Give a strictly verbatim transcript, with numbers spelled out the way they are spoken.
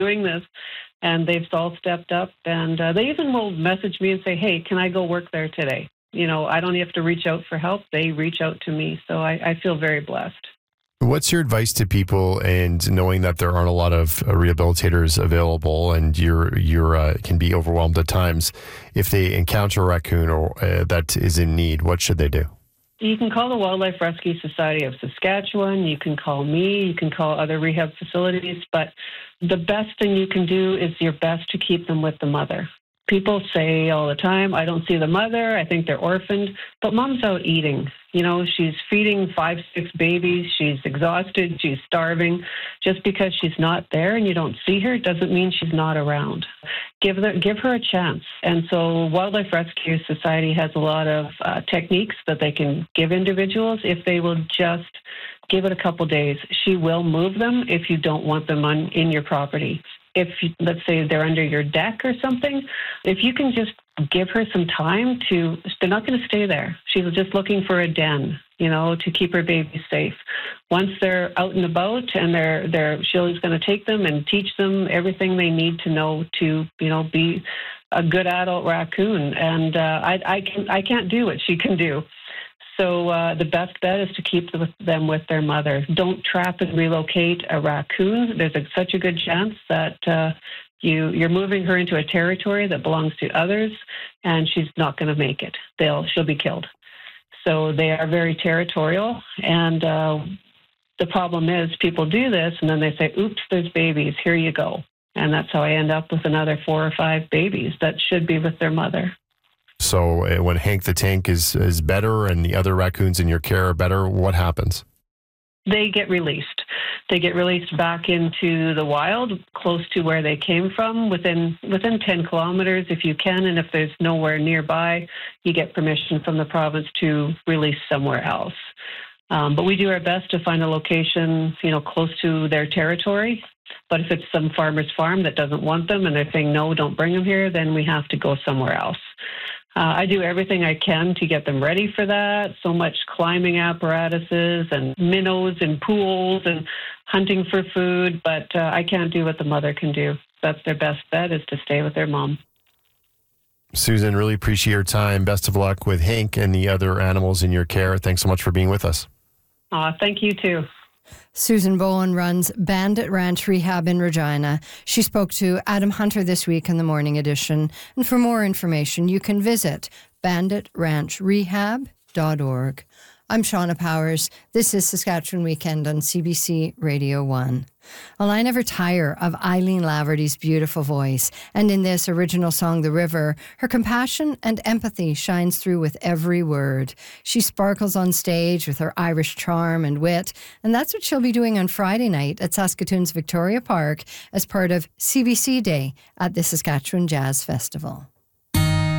doing this. And they've all stepped up. And uh, they even will message me and say, hey, can I go work there today? You know, I don't have to reach out for help. They reach out to me. So I, I feel very blessed. What's your advice to people, and knowing that there aren't a lot of uh, rehabilitators available, and you're you're uh, can be overwhelmed at times, if they encounter a raccoon or uh, that is in need, what should they do? You can call the Wildlife Rescue Society of Saskatchewan. You can call me. You can call other rehab facilities. But the best thing you can do is your best to keep them with the mother. People say all the time, I don't see the mother. I think they're orphaned. But mom's out eating. You know, she's feeding five, six babies. She's exhausted. She's starving. Just because she's not there and you don't see her doesn't mean she's not around. Give her, give her a chance. And so Wildlife Rescue Society has a lot of uh, techniques that they can give individuals if they will just give it a couple days. She will move them if you don't want them on in your property. If, let's say, they're under your deck or something, if you can just give her some time to, they're not going to stay there. She's just looking for a den, you know, to keep her baby safe. Once they're out and about and they're, they're, she's going to take them and teach them everything they need to know to, you know, be a good adult raccoon. And uh, I, I, can, I can't do what she can do. So uh, the best bet is to keep them with their mother. Don't trap and relocate a raccoon. There's a, such a good chance that uh, you, you're moving her into a territory that belongs to others, and she's not going to make it. They'll, she'll be killed. So they are very territorial, and uh, the problem is people do this, and then they say, oops, there's babies, here you go. And that's how I end up with another four or five babies that should be with their mother. So uh, when Hank the Tank is, is better and the other raccoons in your care are better, what happens? They get released. They get released back into the wild, close to where they came from, within within ten kilometers if you can. And if there's nowhere nearby, you get permission from the province to release somewhere else. Um, but we do our best to find a location, you know, close to their territory. But if it's some farmer's farm that doesn't want them and they're saying, no, don't bring them here, then we have to go somewhere else. Uh, I do everything I can to get them ready for that. So much climbing apparatuses and minnows and pools and hunting for food, but uh, I can't do what the mother can do. That's their best bet, is to stay with their mom. Susan, really appreciate your time. Best of luck with Hank and the other animals in your care. Thanks so much for being with us. Uh, thank you, too. Susan Bowen runs Bandit Ranch Rehab in Regina. She spoke to Adam Hunter this week in the Morning Edition. And for more information, you can visit bandit ranch rehab dot org. I'm Shauna Powers. This is Saskatchewan Weekend on C B C Radio one. Well, I never tire of Eileen Laverty's beautiful voice. And in this original song, The River, her compassion and empathy shines through with every word. She sparkles on stage with her Irish charm and wit. And that's what she'll be doing on Friday night at Saskatoon's Victoria Park as part of C B C Day at the Saskatchewan Jazz Festival.